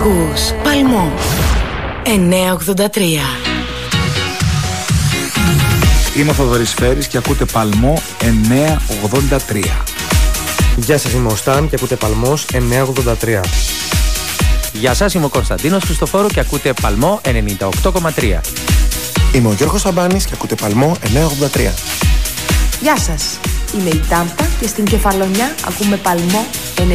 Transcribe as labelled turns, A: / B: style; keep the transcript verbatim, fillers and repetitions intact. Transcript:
A: Ακούς Παλμό εννιακόσια ογδόντα τρία.
B: Είμαι ο Θοδωρής Φέρης και ακούτε Παλμό εννιακόσια ογδόντα τρία.
C: Γεια σας, είμαι ο Σταν και ακούτε Παλμός εννιακόσια ογδόντα τρία.
D: Γεια σας, είμαι ο Κωνσταντίνος Χριστοφόρου και ακούτε Παλμό ενενήντα οκτώ κόμμα τρία.
E: Είμαι ο Γιώργος Σαμπάνης και ακούτε Παλμό εννιακόσια ογδόντα τρία.
F: Γεια σας, είμαι η Τάμπτα και στην Κεφαλονιά ακούμε Παλμό ενενήντα.